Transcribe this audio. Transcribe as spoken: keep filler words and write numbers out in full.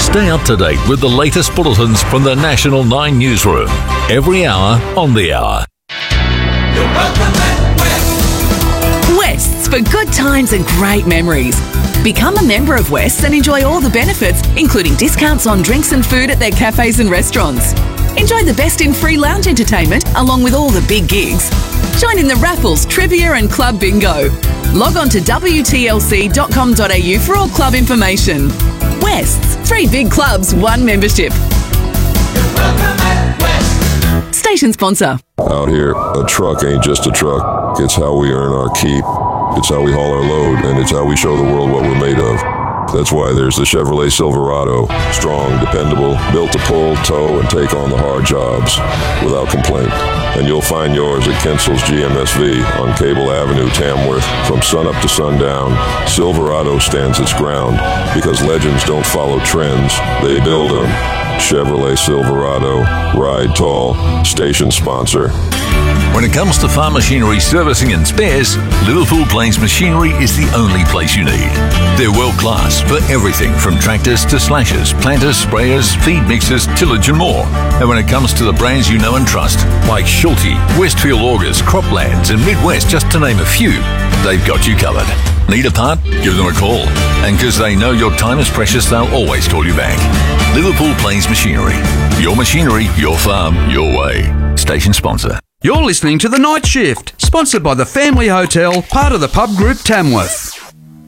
Stay up to date with the latest bulletins from the National nine newsroom. Every hour on the hour. You're welcome at West. West's for good times and great memories. Become a member of West's and enjoy all the benefits, including discounts on drinks and food at their cafes and restaurants. Enjoy the best in free lounge entertainment along with all the big gigs. Join in the raffles, trivia and club bingo. Log on to w t l c dot com dot a u for all club information. West's, three big clubs, one membership. You're welcome at West. Station sponsor. Out here, a truck ain't just a truck. It's how we earn our keep. It's how we haul our load, and it's how we show the world what we're made of. That's why there's the Chevrolet Silverado. Strong, dependable, built to pull, tow, and take on the hard jobs without complaint. And you'll find yours at Kinsel's G M S V on Cable Avenue, Tamworth. From sunup to sundown, Silverado stands its ground because legends don't follow trends, they build them. Chevrolet Silverado. Ride tall. Station sponsor. When it comes to farm machinery servicing and spares, Liverpool Plains Machinery is the only place you need. They're world class for everything from tractors to slashers, planters, sprayers, feed mixers, tillage and more. And when it comes to the brands you know and trust, like Schulte, Westfield Augers, Croplands and Midwest, just to name a few, they've got you covered. Need a part? Give them a call. And because they know your time is precious, they'll always call you back. Liverpool Plains Machinery. Your machinery, your farm, your way. Station sponsor. You're listening to The Night Shift, sponsored by the Family Hotel, part of the Pub Group Tamworth.